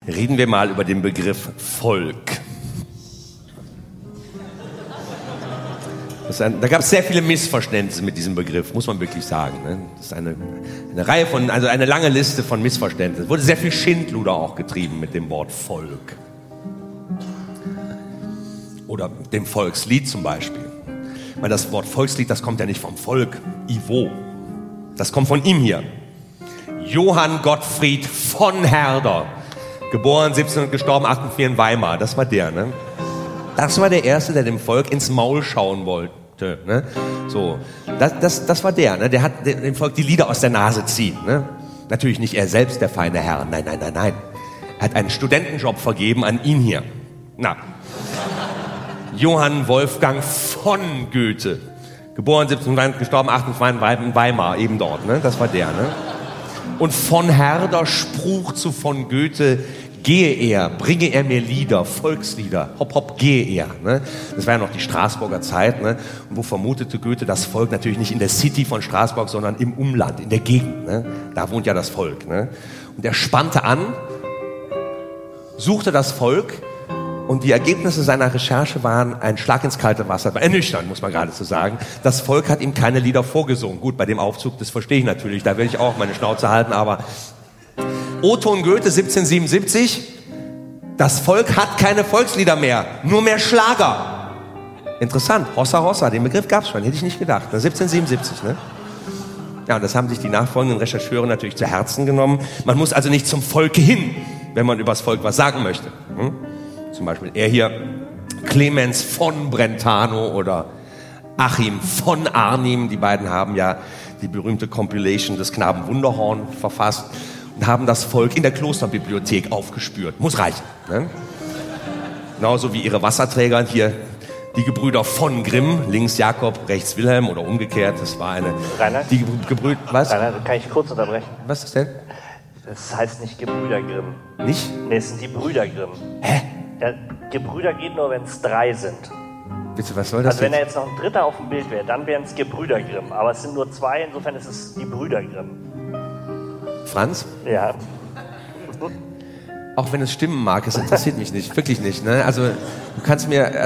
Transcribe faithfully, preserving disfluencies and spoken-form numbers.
Reden wir mal über den Begriff Volk. Das ist ein, da gab es sehr viele Missverständnisse mit diesem Begriff, muss man wirklich sagen. Ne? Das ist eine, eine Reihe von, also eine lange Liste von Missverständnissen. Es wurde sehr viel Schindluder auch getrieben mit dem Wort Volk. Oder dem Volkslied zum Beispiel. Weil das Wort Volkslied, das kommt ja nicht vom Volk, Ivo. Das kommt von ihm hier. Johann Gottfried von Herder. Geboren siebzehnhundert, gestorben achtzehnhundertvier in Weimar. Das war der, ne? Das war der Erste, der dem Volk ins Maul schauen wollte, ne? So, das, das, das war der, ne? Der hat dem Volk die Lieder aus der Nase ziehen, ne? Natürlich nicht er selbst, der feine Herr. Nein, nein, nein, nein. Er hat einen Studentenjob vergeben an ihn hier. Na. Johann Wolfgang von Goethe. Geboren siebzehnhundert, gestorben achtzehnhundertzwei in Weimar, eben dort, ne? Das war der, ne? Und von Herder Spruch zu von Goethe: Gehe er, bringe er mir Lieder, Volkslieder, hopp, hopp, gehe er. Ne? Das war ja noch die Straßburger Zeit, ne? Und wo vermutete Goethe das Volk natürlich nicht in der City von Straßburg, sondern im Umland, in der Gegend. Ne? Da wohnt ja das Volk. Ne? Und er spannte an, suchte das Volk, und die Ergebnisse seiner Recherche waren ein Schlag ins kalte Wasser, ernüchternd, muss man geradezu sagen. Das Volk hat ihm keine Lieder vorgesungen. Gut, bei dem Aufzug, das verstehe ich natürlich, da will ich auch meine Schnauze halten, aber Otto und Goethe siebzehnhundertsiebenundsiebzig, das Volk hat keine Volkslieder mehr, nur mehr Schlager. Interessant, Hossa Hossa, den Begriff gab es schon, hätte ich nicht gedacht, siebzehnhundertsiebenundsiebzig, ne? Ja, und das haben sich die nachfolgenden Rechercheure natürlich zu Herzen genommen. Man muss also nicht zum Volke hin, wenn man über das Volk was sagen möchte. Hm? Zum Beispiel er hier, Clemens von Brentano oder Achim von Arnim, die beiden haben ja die berühmte Compilation des Knaben Wunderhorn verfasst und haben das Volk in der Klosterbibliothek aufgespürt. Muss reichen. Ne? Genauso wie ihre Wasserträger hier, die Gebrüder von Grimm, links Jakob, rechts Wilhelm oder umgekehrt. Das war eine... Rainer? Die Gebrüder... Was? Rainer, kann ich kurz unterbrechen? Was ist denn? Das heißt nicht Gebrüder Grimm. Nicht? Nee, es sind die Brüder Grimm. Hä? Ja, Gebrüder geht nur, wenn es drei sind. Bitte, was soll das Also wenn jetzt? da jetzt noch ein Dritter auf dem Bild wäre, dann wären es Gebrüder Grimm. Aber es sind nur zwei, insofern ist es die Brüder Grimm. Franz? Ja. Auch wenn es stimmen mag, es interessiert mich nicht, wirklich nicht. Ne? Also du kannst mir...